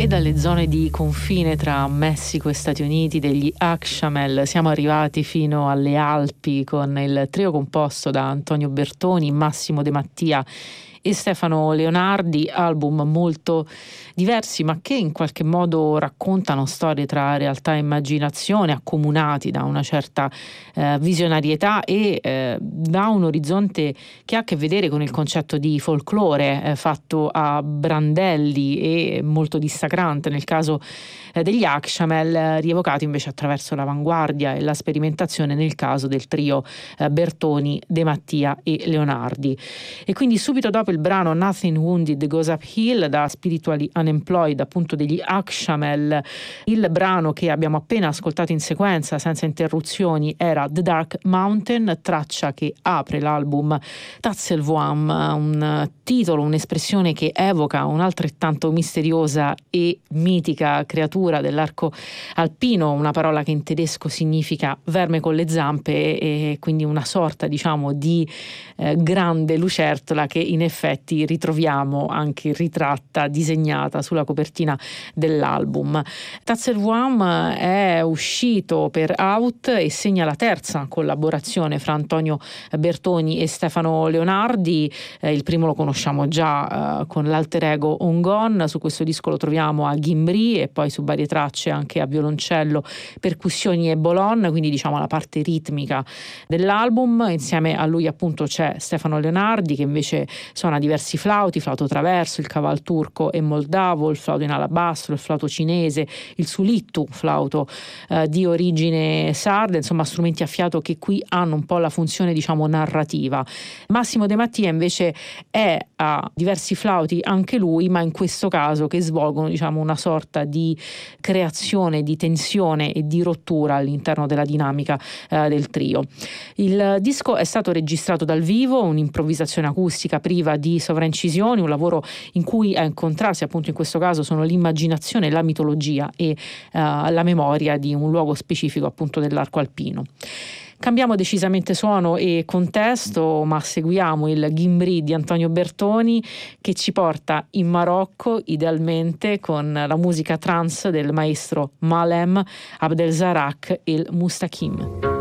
dalle zone di confine tra Messico e Stati Uniti degli Axamel siamo arrivati fino alle Alpi con il trio composto da Antonio Bertoni, Massimo De Mattia e Stefano Leonardi, album molto diversi ma che in qualche modo raccontano storie tra realtà e immaginazione, accomunati da una certa visionarietà e da un orizzonte che ha a che vedere con il concetto di folklore fatto a brandelli e molto dissacrante nel caso degli Axamel, rievocato invece attraverso l'avanguardia e la sperimentazione nel caso del trio Bertoni, De Mattia e Leonardi. E quindi subito dopo il brano Nothing Wounded Goes Uphill da Spiritually Unemployed, appunto degli Axamel, il brano che abbiamo appena ascoltato in sequenza senza interruzioni era The Dark Mountain, traccia che apre l'album Tatzelwam, un titolo, un'espressione che evoca un'altrettanto misteriosa e mitica creatura dell'arco alpino, una parola che in tedesco significa verme con le zampe e quindi una sorta, diciamo, di grande lucertola che in effetti ritroviamo anche ritratta, disegnata sulla copertina dell'album. Tatzelwam è uscito per Out e segna la terza collaborazione fra Antonio Bertoni e Stefano Leonardi. Il primo lo conosciamo già con l'alter ego On Gone, su questo disco lo troviamo a Gimbri e poi su varie tracce anche a violoncello, percussioni e bolon, quindi diciamo la parte ritmica dell'album. Insieme a lui appunto c'è Stefano Leonardi che invece suona diversi flauti, flauto traverso, il caval turco e moldavo, il flauto in alabastro, il flauto cinese, il sulittu, flauto di origine sarda, insomma strumenti a fiato che qui hanno un po' la funzione diciamo narrativa. Massimo De Mattia invece è a diversi flauti anche lui, ma in questo caso che svolgono diciamo una sorta di creazione di tensione e di rottura all'interno della dinamica del trio. Il disco è stato registrato dal vivo, un'improvvisazione acustica priva di sovraincisioni, un lavoro in cui a incontrarsi appunto in questo caso sono l'immaginazione, la mitologia e la memoria di un luogo specifico appunto dell'arco alpino. Cambiamo decisamente suono e contesto, ma seguiamo il Gimbri di Antonio Bertoni che ci porta in Marocco, idealmente con la musica trance del maestro Malem Abdelzarak El Mustakim.